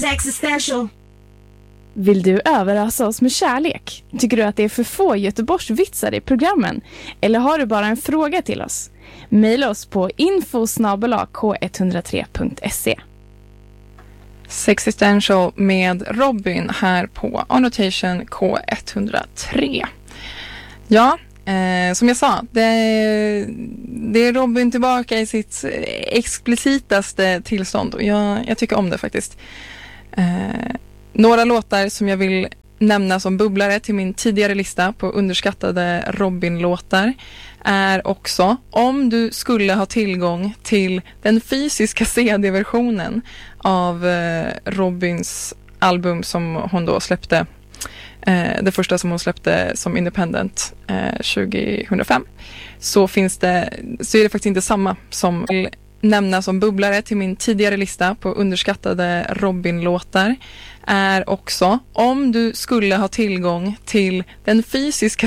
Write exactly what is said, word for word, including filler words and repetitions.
Existential. Vill du överrasa oss med kärlek? Tycker du att det är för få Göteborgsvitsar i programmen? Eller har du bara en fråga till oss? Maila oss på info snabel-a k ett noll tre punkt se. Sexistential med Robin här på Annotation K ett noll tre. Ja, eh, som jag sa, det, det är Robin tillbaka i sitt explicitaste tillstånd. Och jag, jag tycker om det faktiskt. Eh, några låtar som jag vill nämna som bubblare till min tidigare lista på underskattade Robin-låtar är också om du skulle ha tillgång till den fysiska C D-versionen av eh, Robins album som hon då släppte, eh, det första som hon släppte som independent eh, tjugohundrafem, så finns det, så är det faktiskt inte samma som vill nämna som bubblare till min tidigare lista på underskattade Robin-låtar är också om du skulle ha tillgång till den fysiska